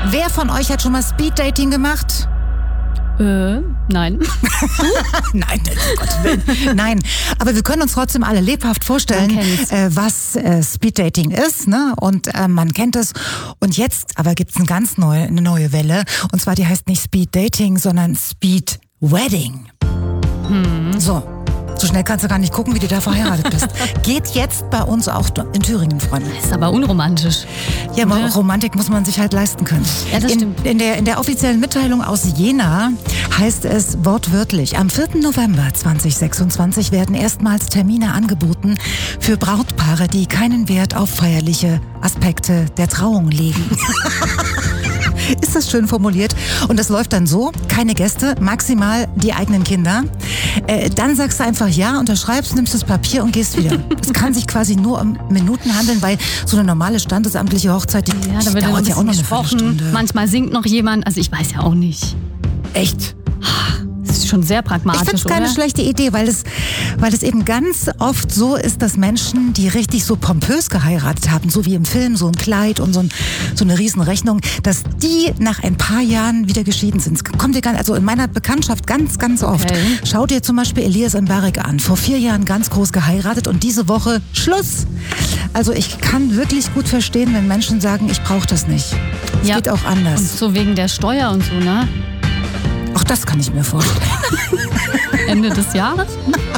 Wer von euch hat schon mal Speeddating gemacht? Nein. Nein, um Gottes Willen. Nein, aber wir können uns trotzdem alle lebhaft vorstellen, was Speeddating ist, ne? Und man kennt es. Und jetzt aber gibt's eine neue Welle. Und zwar die heißt nicht Speeddating, sondern Speedwedding. So schnell kannst du gar nicht gucken, wie du da verheiratet bist. Geht jetzt bei uns auch in Thüringen, Freunde. Ist aber unromantisch. Ja, aber Romantik muss man sich halt leisten können. Ja, das stimmt. In der offiziellen Mitteilung aus Jena heißt es wortwörtlich, am 4. November 2026 werden erstmals Termine angeboten für Brautpaare, die keinen Wert auf feierliche Aspekte der Trauung legen. Ist das schön formuliert? Und das läuft dann so, keine Gäste, maximal die eigenen Kinder. Dann sagst du einfach ja, unterschreibst, nimmst das Papier und gehst wieder. Es kann sich quasi nur um Minuten handeln, weil so eine normale standesamtliche Hochzeit, die da wird dauert ja auch noch eine gesprochen. Viertelstunde. Manchmal singt noch jemand, also ich weiß ja auch nicht. Echt? Das ist schon sehr pragmatisch, Ich finde es keine oder? schlechte Idee, weil es eben ganz oft so ist, dass Menschen, die richtig so pompös geheiratet haben, so wie im Film, so ein Kleid und so eine Riesenrechnung, dass die nach ein paar Jahren wieder geschieden sind. Es kommt dir also in meiner Bekanntschaft ganz, ganz oft. Okay. Schau dir zum Beispiel Elias Mbarek an. Vor 4 Jahren ganz groß geheiratet und diese Woche Schluss. Also ich kann wirklich gut verstehen, wenn Menschen sagen, ich brauche das nicht. Es geht auch anders. Und so wegen der Steuer und so, ne? Auch das kann ich mir vorstellen. Ende des Jahres?